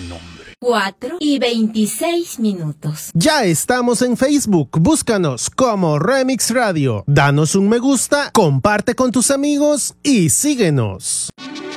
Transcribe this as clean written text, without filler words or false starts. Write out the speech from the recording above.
nombre. 4:26. Ya estamos en Facebook. Búscanos como Remix Radio. Danos un me gusta, comparte con tus amigos y síguenos.